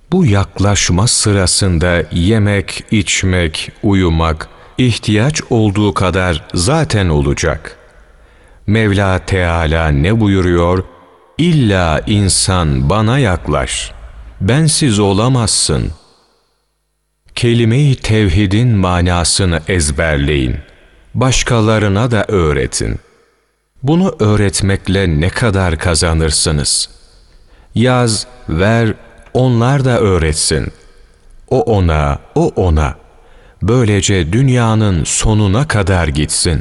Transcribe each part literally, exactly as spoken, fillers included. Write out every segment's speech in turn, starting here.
Bu yaklaşma sırasında yemek, içmek, uyumak, ihtiyaç olduğu kadar zaten olacak. Mevla Teala ne buyuruyor? İlla insan bana yaklaş, bensiz olamazsın. Kelime-i tevhidin manasını ezberleyin, başkalarına da öğretin. Bunu öğretmekle ne kadar kazanırsınız? Yaz, ver, onlar da öğretsin. O ona, o ona. Böylece dünyanın sonuna kadar gitsin.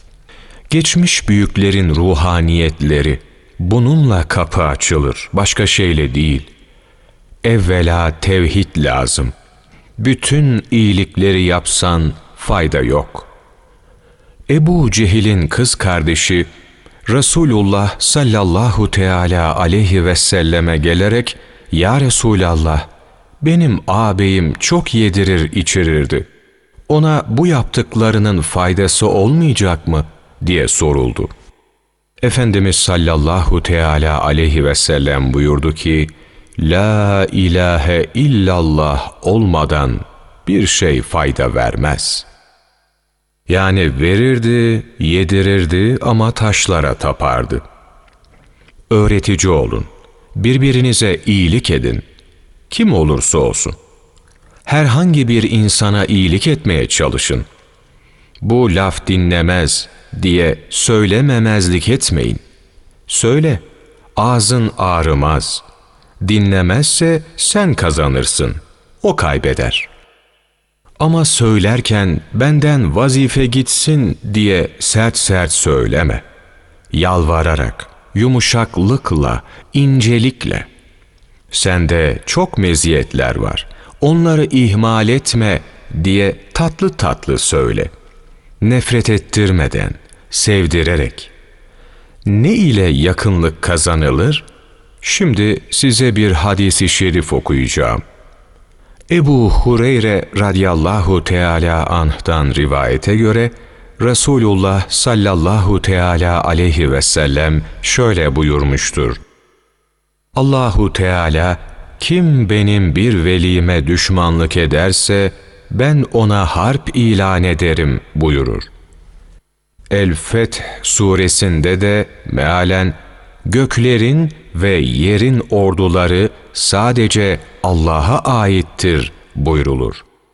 Geçmiş büyüklerin ruhaniyetleri, bununla kapı açılır, başka şeyle değil. Evvela tevhid lazım. Bütün iyilikleri yapsan fayda yok. Ebu Cehil'in kız kardeşi Resulullah sallallahu teala aleyhi ve selleme gelerek, "Ya Resulallah, benim ağabeyim çok yedirir içirirdi. Ona bu yaptıklarının faydası olmayacak mı?" diye soruldu. Efendimiz sallallahu teala aleyhi ve sellem buyurdu ki, "La ilahe illallah olmadan bir şey fayda vermez." Yani verirdi, yedirirdi ama taşlara tapardı. Öğretici olun, birbirinize iyilik edin, kim olursa olsun. Herhangi bir insana iyilik etmeye çalışın. Bu laf dinlemez diye söylememezlik etmeyin. Söyle, ağzın ağrımaz. Dinlemezse sen kazanırsın, o kaybeder. Ama söylerken benden vazife gitsin diye sert sert söyleme. Yalvararak, yumuşaklıkla, incelikle. Sende çok meziyetler var, onları ihmal etme diye tatlı tatlı söyle. Nefret ettirmeden, sevdirerek. Ne ile yakınlık kazanılır? Şimdi size bir hadis-i şerif okuyacağım. Ebu Hureyre radıyallahu teala anh'tan rivayete göre Resulullah sallallahu teala aleyhi ve sellem şöyle buyurmuştur: Allahu Teala, kim benim bir velime düşmanlık ederse ben ona harp ilan ederim buyurur. El-Feth suresinde de mealen göklerin ve yerin orduları sadece Allah'a aittir buyrulur.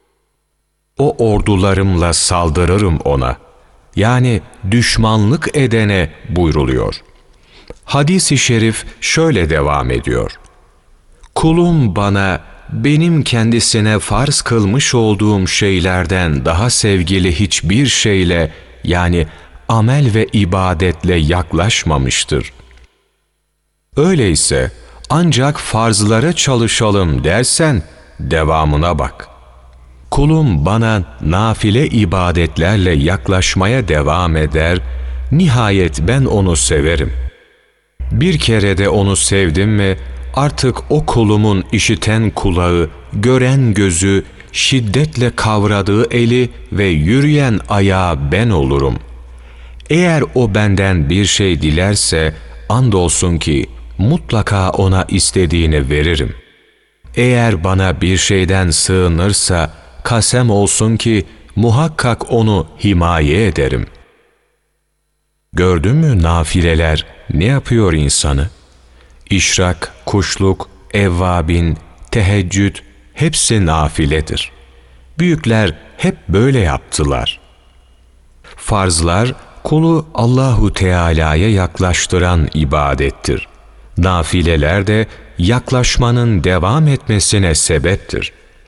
O ordularımla saldırırım ona, yani düşmanlık edene buyruluyor. Hadis-i şerif şöyle devam ediyor: kulum bana benim kendisine farz kılmış olduğum şeylerden daha sevgili hiçbir şeyle, yani amel ve ibadetle yaklaşmamıştır. Öyleyse ancak farzlara çalışalım dersen devamına bak. Kulum bana nafile ibadetlerle yaklaşmaya devam eder, nihayet ben onu severim. Bir kere de onu sevdim mi artık o kulumun işiten kulağı, gören gözü, şiddetle kavradığı eli ve yürüyen ayağı ben olurum. Eğer o benden bir şey dilerse andolsun ki mutlaka ona istediğini veririm. Eğer bana bir şeyden sığınırsa kasem olsun ki muhakkak onu himaye ederim. Gördün mü nafileler ne yapıyor insanı? İşrak, kuşluk, evvabin, teheccüd hepsi nafiledir. Büyükler hep böyle yaptılar. Farzlar kulu Allahu Teala'ya yaklaştıran ibadettir. Nafileler de yaklaşmanın devam etmesine sebeptir.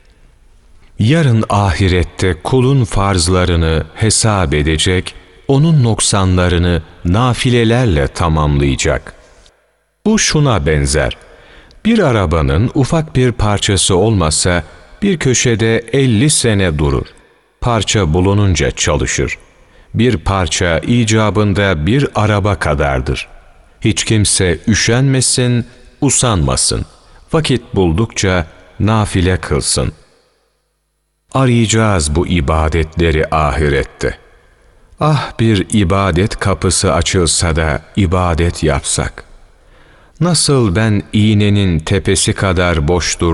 Yarın ahirette kulun farzlarını hesap edecek, onun noksanlarını nafilelerle tamamlayacak. Bu şuna benzer: bir arabanın ufak bir parçası olmasa bir köşede elli sene durur. Parça bulununca çalışır. Bir parça icabında bir araba kadardır. Hiç kimse üşenmesin, usanmasın. Vakit buldukça nafile kılsın. Arayacağız bu ibadetleri ahirette. Ah, bir ibadet kapısı açılsa da ibadet yapsak. Nasıl ben iğnenin tepesi kadar boş